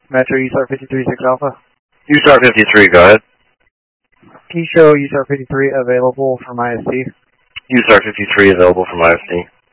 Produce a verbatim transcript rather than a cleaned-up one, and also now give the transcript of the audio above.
Metro U S A R fifty-three six Alpha. U S A R fifty-three, go ahead. Can you show U S A R fifty-three available from I S T? U S A R fifty-three available from I S T.